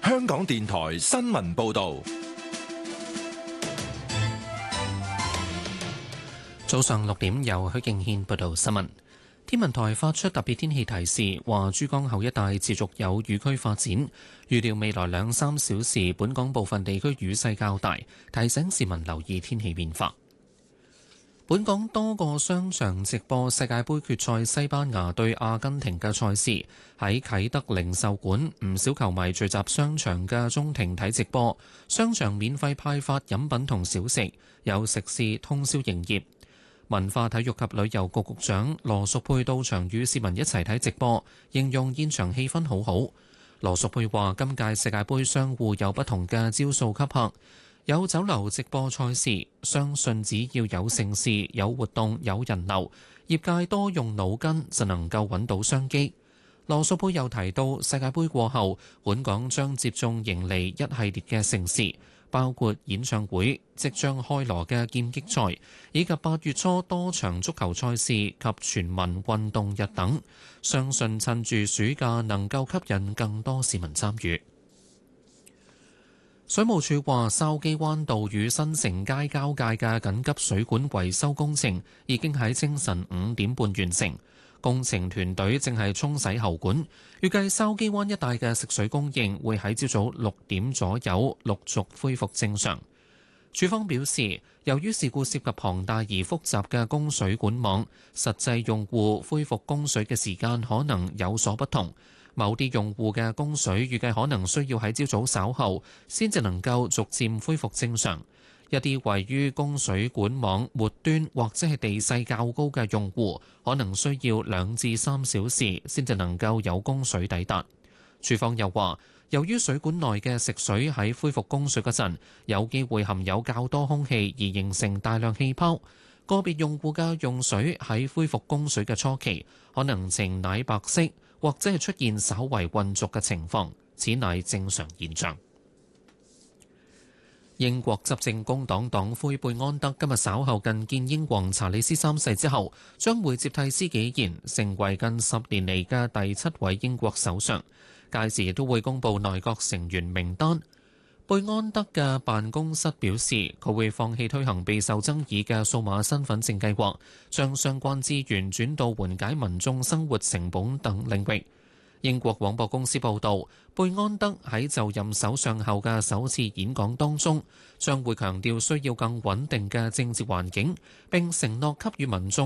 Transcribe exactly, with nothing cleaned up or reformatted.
香港電台新聞報道。 早上六點，由許敬軒報道新聞。天文台發出特別天氣提示，話珠江口一帶持續有雨區發展，預料未來兩三小時本港部分地區雨勢較大，提醒市民留意天氣變化。本港多個商場直播世界盃決賽西班牙對阿根廷嘅賽事，喺啟德零售館唔少球迷聚集商場嘅中庭睇直播，商場免費派發飲品同小食，有食肆通宵營業。文化體育及旅遊局局長羅淑佩到場與市民一齊睇直播，形容現場氣氛好好。羅淑佩話：今屆世界盃商戶有不同嘅招數吸客，有酒樓直播賽事，相信只要有盛事、有活動、有人流，業界多用腦筋就能夠揾到商機。羅淑佩又提到，世界盃過後，本港將接種迎嚟一系列嘅盛事，包括演唱會、即將開鑼嘅劍擊賽，以及八月初多場足球賽事及全民運動日等。相信趁住暑假能夠吸引更多市民參與。水務署話，筲箕灣道與新城街交界嘅緊急水管維修工程已經喺清晨五點半完成。工程團隊正係沖洗喉管，預計筲箕灣一帶嘅食水供應會喺朝早六點左右陸續恢復正常。署方表示，由於事故涉及龐大而複雜嘅供水管網，實際用戶恢復供水嘅時間可能有所不同。某啲用戶嘅供水預計可能需要喺朝早稍後先至能夠逐漸恢復正常。一啲位於供水管網末端或者係地勢較高嘅用戶，可能需要兩至三小時先至能夠有供水抵達。署方又話，由於水管內嘅食水喺恢復供水嗰陣，有機會含有較多空氣而形成大量氣泡，個別用戶嘅用水喺恢復供水嘅初期，可能呈奶白色或者係出現稍為混濁嘅情況，此乃正常現象。英國執政工黨黨魁貝安德今日稍後覲見英皇查理斯三世之後，將會接替施紀賢，成為近十年嚟嘅第七位英國首相。屆時亦都會公布內閣成員名單。貝安德嘅辦公室表示，佢會放棄推行備受爭議嘅數碼身份證計劃，將相關資源轉到緩解民眾生活成本等領域。英國廣播公司報導，貝安德喺就任首相後嘅首次演講當中，將會強調需要更穩定嘅政治環境，並承諾給予民眾